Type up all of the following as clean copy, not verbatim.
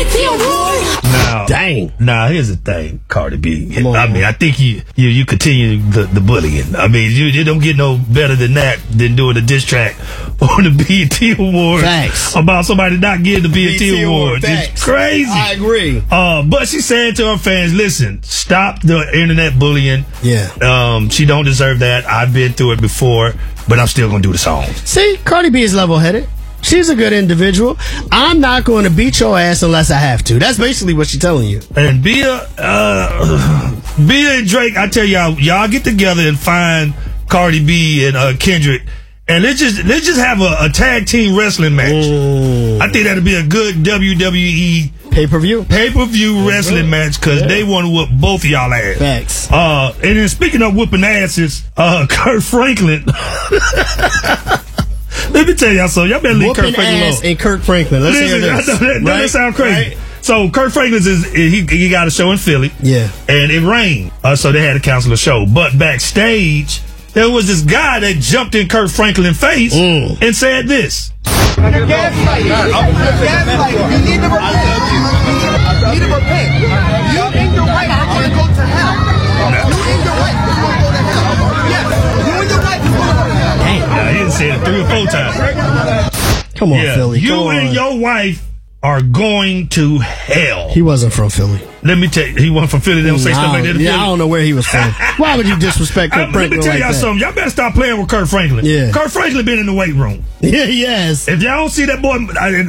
Now, Dang. Now, here's the thing, Cardi B. Come on, I mean, man. I think you continue the bullying. I mean, you don't get no better than that than doing a diss track on the BET Awards. Facts. About somebody not getting the BET Awards. Facts. It's crazy. I agree. But she said to her fans, listen, stop the internet bullying. Yeah. She don't deserve that. I've been through it before, but I'm still going to do the song. See, Cardi B is level-headed. She's a good individual. I'm not going to beat your ass unless I have to. That's basically what she's telling you. And Bia and Drake, I tell y'all get together and find Cardi B and Kendrick, and let's just have a tag team wrestling match. I think that'd be a good WWE pay-per-view wrestling match because they want to whoop both of y'all ass. Facts. And then speaking of whooping asses, Kurt Franklin. Let me tell y'all something. Y'all better leave Kurt Franklin alone. And Kirk Franklin. Let's hear this. I know that sound crazy. Right? So Kurt Franklin's he got a show in Philly. Yeah. And it rained. So they had to cancel the show. But backstage, there was this guy that jumped in Kurt Franklin's face and said this. You're gaslighting. You need to repent. You need to repent. You and your wife are going to go to hell. You and your wife are going to go to hell. Yes. You and your wife are going to go to hell. Damn. He done said it 3 or 4 times. Come on, Philly. You and your wife are going to hell. He wasn't from Philly. Let me tell you, he wasn't from Philly. They don't say stuff like that in Philly. I don't know where he was from. Why would you disrespect Kurt Franklin? Let me tell y'all something. Y'all better stop playing with Kurt Franklin. Yeah. Kurt Franklin been in the weight room. Yeah, yes. If y'all don't see that boy, I'm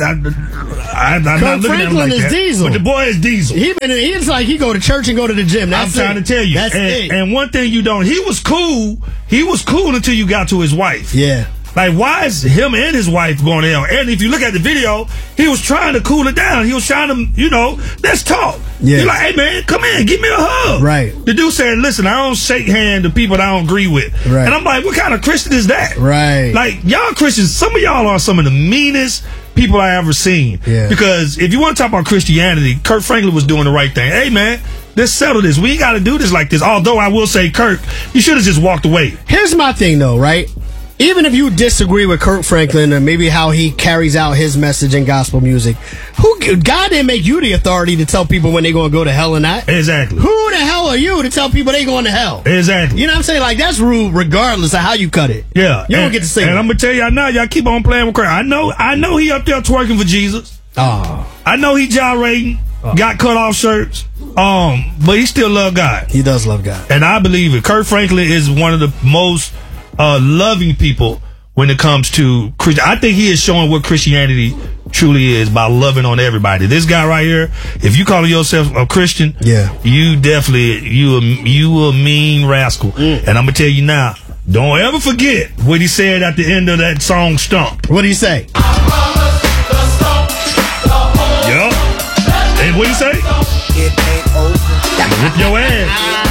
not looking at him like that. Diesel. But the boy is Diesel. He's like he go to church and go to the gym. That's I'm trying to tell you. That's it. And one thing you don't, he was cool until you got to his wife. Yeah. Like, why is him and his wife going to hell? And if you look at the video, he was trying to cool it down. He was trying to, let's talk. Yeah. He's like, hey, man, come in, give me a hug. Right. The dude said, listen, I don't shake hands to people that I don't agree with. Right. And I'm like, what kind of Christian is that? Right. Like, y'all Christians, some of y'all are some of the meanest people I ever seen. Yeah. Because if you want to talk about Christianity, Kurt Franklin was doing the right thing. Hey, man, let's settle this. We ain't got to do this like this. Although I will say, Kurt, you should have just walked away. Here's my thing, though, right? Even if you disagree with Kurt Franklin and maybe how he carries out his message in gospel music, God didn't make you the authority to tell people when they're going to go to hell or not. Exactly. Who the hell are you to tell people they going to hell? Exactly. You know what I'm saying? Like, that's rude regardless of how you cut it. Yeah. You don't get to say And that. I'm going to tell y'all now, y'all keep on playing with Kurt. I know he up there twerking for Jesus. Oh. I know he gyrating, got cut off shirts, but he still love God. He does love God. And I believe it. Kurt Franklin is one of the most loving people when it comes to Christian. I think he is showing what Christianity truly is by loving on everybody. This guy right here, if you call yourself a Christian, you definitely, you a mean rascal. And I'm going to tell you now, don't ever forget what he said at the end of that song, Stump. What did he say? Yup. And what did he say? It ain't over. Whip your ass.